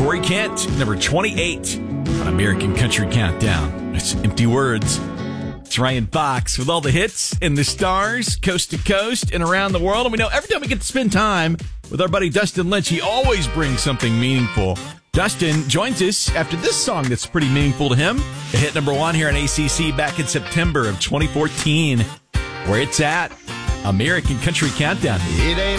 Corey Kent, number 28 on American Country Countdown. It's Empty Words. It's Ryan Fox with all the hits and the stars, coast to coast and around the world. And we know every time we get to spend time with our buddy Dustin Lynch, he always brings something meaningful. Dustin joins us after this song that's pretty meaningful to him. It hit number 1 here on ACC back in September of 2014. Where it's at, American Country Countdown. It ain't